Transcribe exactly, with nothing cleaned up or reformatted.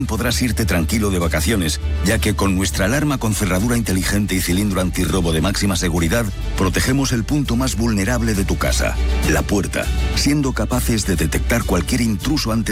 podrás irte tranquilo de vacaciones, ya que con nuestra alarma con cerradura inteligente y cilindro antirrobo de máxima seguridad, protegemos el punto más vulnerable de tu casa, la puerta, siendo capaces de detectar cualquier intruso antes